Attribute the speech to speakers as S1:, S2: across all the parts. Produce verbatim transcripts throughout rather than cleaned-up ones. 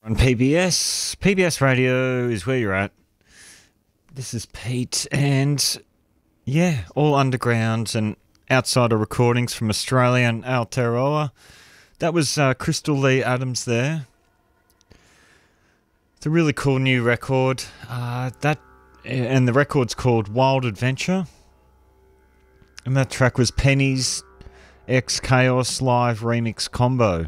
S1: On P B S. P B S Radio is where you're at. This is Pete, and yeah, all underground and outsider recordings from Australia and Aotearoa. That was uh, Crystal Lee Adams there. It's a really cool new record. Uh, that and the record's called Wild Adventure. And that track was Penny's X Chaos Live Remix Combo.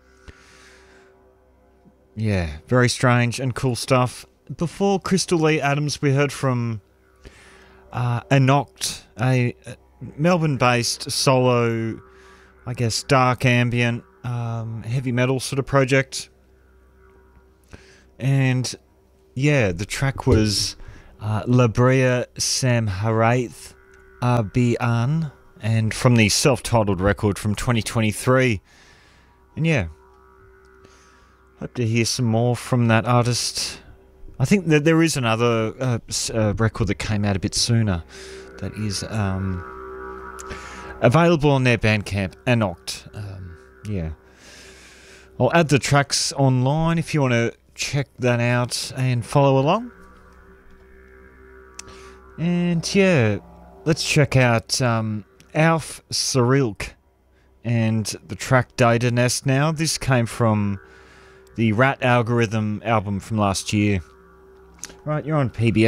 S1: Yeah, very strange and cool stuff. Before Crystal Lee Adams, we heard from uh, Anoct, a Melbourne-based solo, I guess, dark ambient, um, heavy metal sort of project. And yeah, the track was uh, Labria Samharaith Abian, and from the self-titled record from twenty twenty-three. And yeah, hope to hear some more from that artist. I think that there is another uh, uh, record that came out a bit sooner that is um, available on their Bandcamp, Anoct. Um, yeah. I'll add the tracks online if you want to check that out and follow along. And yeah, let's check out um, Alf Cyrilk and the track Data Nest now. This came from the Rat Algorithm album from last year. Right, you're on P B S.